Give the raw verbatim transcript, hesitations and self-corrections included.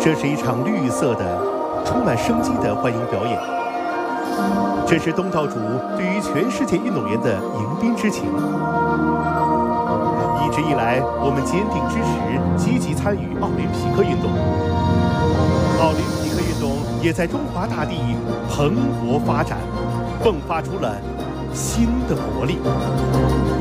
这是一场绿色的、充满生机的欢迎表演。这是东道主对于全世界运动员的迎宾之情。一直以来，我们坚定支持、积极参与奥林匹克运动。奥林匹克运动也在中华大地蓬勃发展，迸发出了新的活力。